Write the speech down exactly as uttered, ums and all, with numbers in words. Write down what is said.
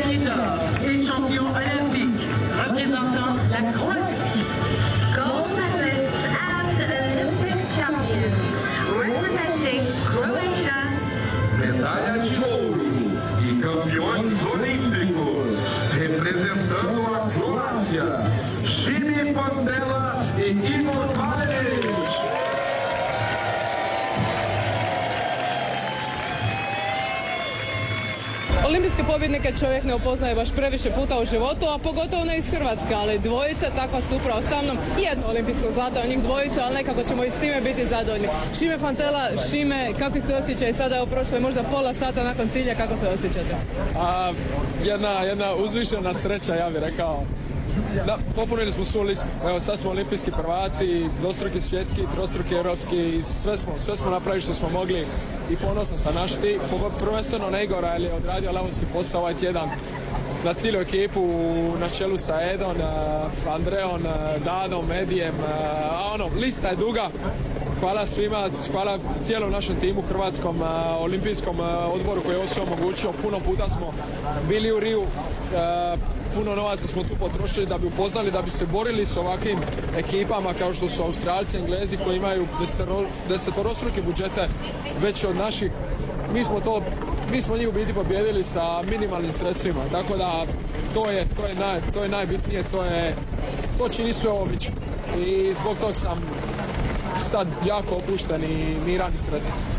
leader et champion olympique, représentant la Croatie. Gold medalists and Olympic champions, representing Croatia. Medalha de ouro e campeões olímpicos, representando a Croácia, Jimmy Pantela e Igor Valerić. Olimpijske pobjednike čovjek ne upoznaje baš previše puta u životu, a pogotovo ne iz Hrvatske, ali dvojica takva su upravo sa mnom. Jedno olimpijsko zlato, a njih dvojica, ali nekako ćemo i s time biti zadovoljni. Šime Pantela, Šime, kakvi se osjećaj sada, evo prošlo je možda pola sata nakon cilja, kako se osjećate? A, jedna, jedna uzvišena sreća, ja bih rekao. Da, popunili smo svu listu. Evo, sad smo olimpijski prvaci, dvostruki svjetski, trostruki europski i sve smo, sve smo napravili što smo mogli i ponosan sam naš tim. Prvenstveno na Igora, jer je odradio lavonski posao ovaj tjedan na cijelu ekipu na čelu sa Edom, Andreom, Dadom, Medijem, a ono, lista je duga. Hvala svima, hvala cijelom našem timu, Hrvatskom a, olimpijskom a, odboru koji je ovo sve omogućio. Puno puta smo bili u Riju, a, puno novaca smo tu potrošili da bi upoznali, da bi se borili s ovakvim ekipama kao što su Australci, Englezi koji imaju desetorostruke budžete veće od naših. Mi smo to, mi smo njih u biti pobijedili sa minimalnim sredstvima, tako da to je, to je, naj, to je najbitnije, to je, to čini sve ovo biće. I zbog tog sam sad jako opušten i miran i sretan.